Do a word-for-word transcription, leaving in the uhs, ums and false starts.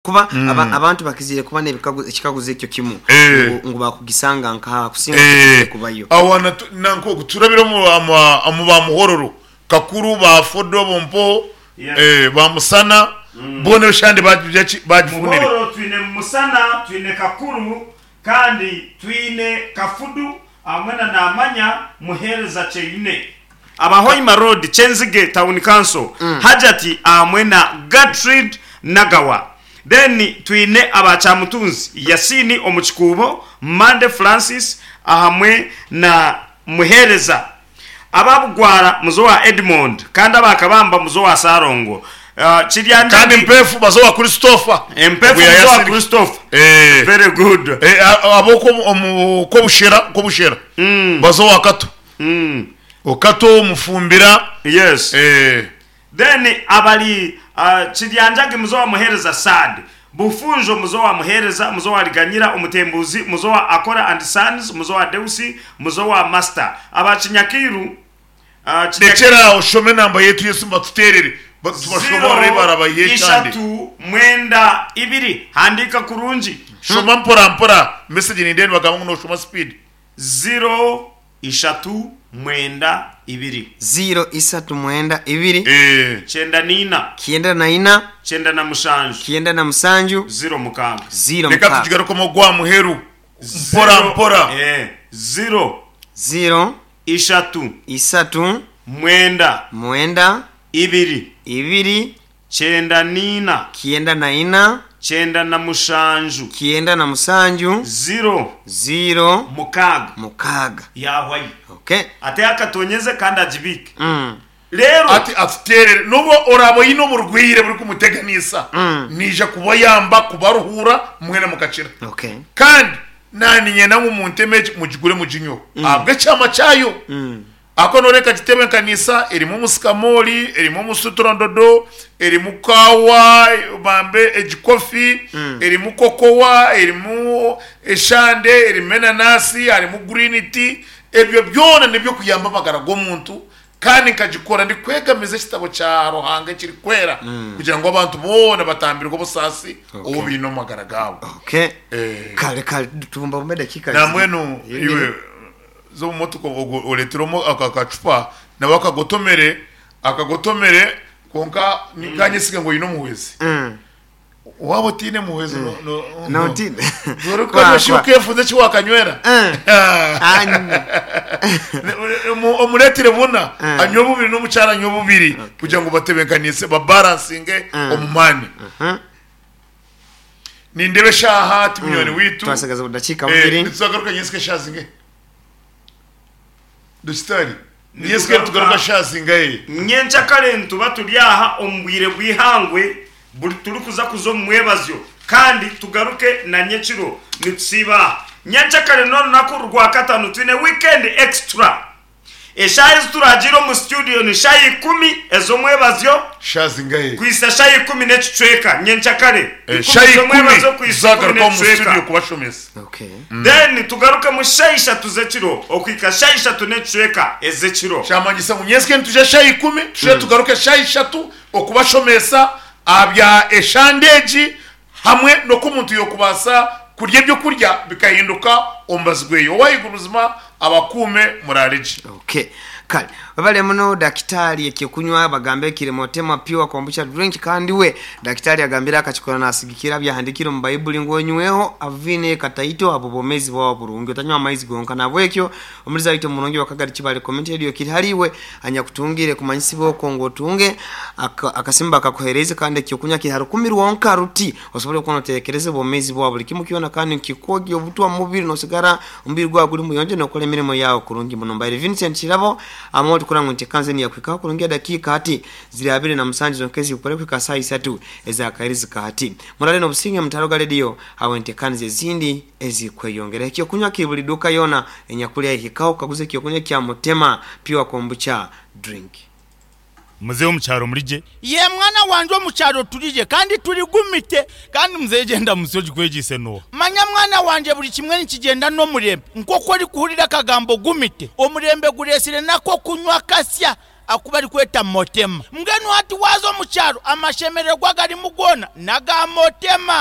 kuba mm. aba, abantu bakizire kuba nebikaguze ekyo kimu eh. ngo bakugisanga nka kusinga eh. kubayo awana nanko kuturabira mu amu ba muhororo kakuru ba fodo bompo yeah. eh ba musana mm. bone shande bajifunire muhororo twine musana twine kakuru kandi twine kafudu amana na amanya muhereza cheine abahoima road Chenzige town council mm. hajati amwena Gertrude Nagawa. Then twine abachamutunzi Yasini Omuchikubo Mande Francis ahamwe na muhereza ababugwara muzowa Edmond kandi abakabamba muzowa Sarongo uh, Chiryanja kandi mpefu bazowa Christopher mpefu muzowa Christopher eh very good eh aboko ko bushera ko bushera mm. bazowa kato mm. okato mufumbira yes eh then abali uh, Chiryanja muzowa muhereza Sad Bufunjo muzowa muhereza muzowa Liganyira umutembuzi muzowa Akora and Sons muzowa Deusi muzowa Master abachinyakiru uh, Chinyakira oshome namba yetu Yesu matuterere batubashobora barabaye cyane ishatu mwenda ibiri handika kurunji shoma mpora mpora message ni ndeni bagamu no shoma speed zero ishatu mwenda ibiri zero isatu mwenda ibiri eh chenda nina kienda na ina chenda na musanju kienda na musanju zero mukanga zero mukanga neka tukigaruka mu gwa muheru mpora mpora eh zero zero ishatu isatu mwenda mwenda ibiri ibiri chenda nina kienda na ina chenda na musanju kienda na musanju zero zero mukaga mukaga yahwayi okay ate akatonyeze kandi ajibike mm. Lero ati afterere nubo orabo yino burwire buri kumuteganisa mm. nije kuba yamba kubaruhura mwene mukacira okay kandi nani nyena mu muntemeje mujigure mujinyo mm. abwe cyama cyayo mm. akonoreka kitebe kanisa erimo musikamoli erimo musuturondodo erimo kawa bambe ejikofi mm. erimo kokowa erimo eshande erimo nanasi arimo green tea ebyo byona nibyo kuyamba magara go muntu kandi kajikora ndi kwegamize kitabo cya rohanga kiri kwera mm. kugira ngo abantu bone batambirwa busasi okay. ubu bino magara gawo okay eh kale kale tumba mu dakika na mwenu iwe zo moto ko oletromo akakacupa na bakagotomere akagotomere konka nikanyisiga ngo yino muwezi mm. wabo tine muwezi mm. no no, no tine zoro ko shuke fuze chi wakanywera anya omuletire buna anyobu biri no mucara nyobu biri kugira ngo batebenkanise ba balancinge omumani ni ndebe shaha timyoni witu twasagaza budakika bubiri eh tuzagaruka nyesike shazinge dustari yeske tugaruka shazinga ye nyencha karentu batulyaha ombwire bwihangwe buri turukuza kuzo mwebazyo kandi tugaruke na nyechiro nitusiba nyencha kare none nakurwa katanu twine weekend extra eshayi turajiro mu studio ni shayi kumi ezo mwebazyo shazinga ye kwisa shayi kumi necitweka nyencha kare shayi kumi zagaruka mu studio kubashomesa okay mm. then tugaruka mu shayi shatu zechiro okwika shayi shatu necitweka ezechiro shamanyisa munyeske ntuje shayi kumi tuje mm. tugaruke shayi shatu okubashomesa abya eshandeji hamwe no kumuntu yo kubasa kurya byo kurya bikahinduka ombazweyo wayiguruzima abakume murariji okay kale babale muno daktari ekikunywa bagambe kire motema pure kombucha drink kandi we daktari agambira akachikora nasigikira byahandikira mu Bible ngo nyweho avine kataito abobomezi bwa burungi otanywa amaizi gonka nabwekyo omuriza ito murongi wakagari kibale comment ediyo kiri haliwe anya kutungire kumanyisi boko ngo tunge akasimba akakohereze kandi ekikunywa kiri harukumirwonka ruti osobole kono tekereze bomezi bwa buli kimukiona kandi kikogi obutwa mubiri no sigara umbiri gwa guri muyonje no kole mirimo yawo kurungi muno Mbale Vincent Chirabo amoti kula ngo ntekanze ya kwika kurungia dakika hati zile abiri na musanji zonkezi ukore kwika saa isatu eza kairizi kahati murale no businge mutaroga radio awente kanze zindi ezikweyongera ekyo kunywa kibuli duka yona enyakulya ikikao kaguze kyo kunywa kya motema pure kombucha drink muze omucharo murije ye mwana wanje omucharo turije kandi turi gumite kandi muzegenda musoji kwegise no manya mwana wanje buri kimwe nikigenda no murembe nkoko ri kuhurira kagambo gumite omurembe guresire nako kunywa kasya akuba ari kweta motema mbwenu hati wazo mu cyaro amashemererwa gari mugona naga motema